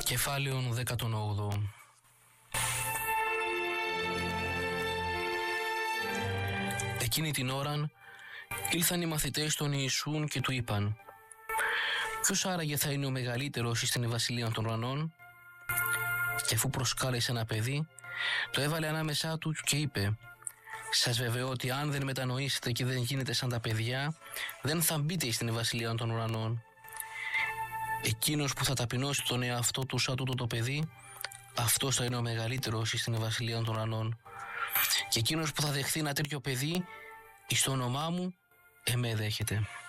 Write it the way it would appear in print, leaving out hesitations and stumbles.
Κεφάλαιον 18. Εκείνη την ώραν ήλθαν οι μαθητές των Ιησούν και του είπαν: «Ποιος άραγε θα είναι ο μεγαλύτερος στην βασιλεία των ουρανών?» Και αφού προσκάλεσε ένα παιδί, το έβαλε ανάμεσά του και είπε: «Σας βεβαιώ ότι αν δεν μετανοήσετε και δεν γίνετε σαν τα παιδιά, δεν θα μπείτε στην βασιλεία των ουρανών. Εκείνος που θα ταπεινώσει τον εαυτό του σαν τούτο το παιδί, αυτός θα είναι ο μεγαλύτερος στην βασιλεία των ουρανών. Και εκείνος που θα δεχθεί ένα τέτοιο παιδί, εις το όνομά μου, εμέ δέχεται».